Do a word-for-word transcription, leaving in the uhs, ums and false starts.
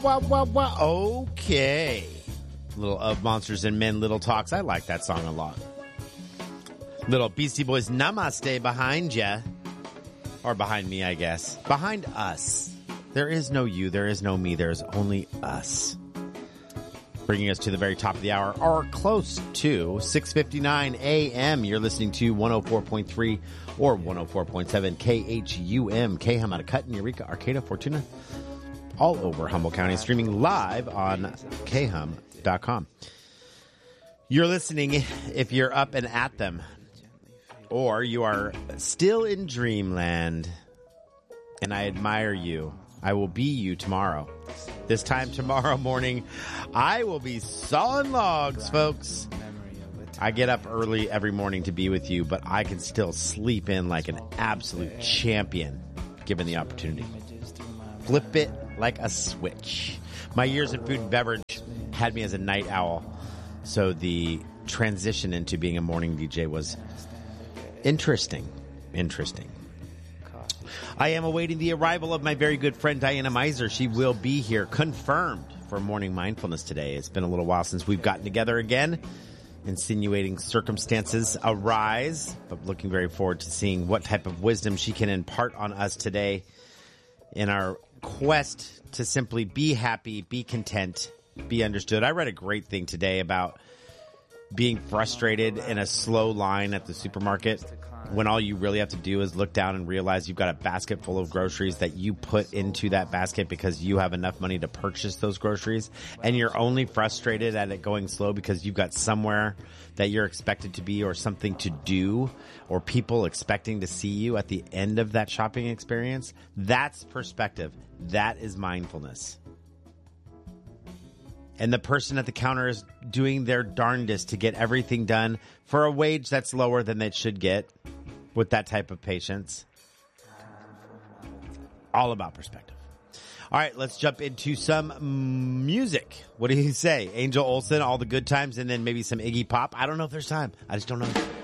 wah, wah, wah. Okay. Little Of Monsters and Men, Little Talks. I like that song a lot. Little Beastie Boys, Namaste behind ya. Or behind me, I guess. Behind us. There is no you, there is no me, there is only us. Bringing us to the very top of the hour, or close to six fifty-nine a.m. You're listening to one oh four point three or one oh four point seven K H U M. K-Hum out of Cut, Eureka, Arcata, Fortuna. All over Humboldt County, streaming live on K hum dot com. You're listening if you're up and at them, or you are still in dreamland, and I admire you. I will be you tomorrow. This time tomorrow morning, I will be sawing logs, folks. I get up early every morning to be with you, but I can still sleep in like an absolute champion, given the opportunity. Flip it like a switch. My years in food and beverage had me as a night owl, so the transition into being a morning D J was interesting. Interesting. I am awaiting the arrival of my very good friend Diana Meiser. She will be here, confirmed, for Morning Mindfulness today. It's been a little while since we've gotten together again. Insinuating circumstances arise, but looking very forward to seeing what type of wisdom she can impart on us today in our quest to simply be happy, be content, be understood. I read a great thing today about being frustrated in a slow line at the supermarket when all you really have to do is look down and realize you've got a basket full of groceries that you put into that basket because you have enough money to purchase those groceries, and you're only frustrated at it going slow because you've got somewhere that you're expected to be or something to do or people expecting to see you at the end of that shopping experience. That's perspective. That is mindfulness. And the person at the counter is doing their darndest to get everything done for a wage that's lower than they should get with that type of patience. All about perspective. All right, let's jump into some music. What do you say? Angel Olsen, All the Good Times, and then maybe some Iggy Pop. I don't know if there's time. I just don't know.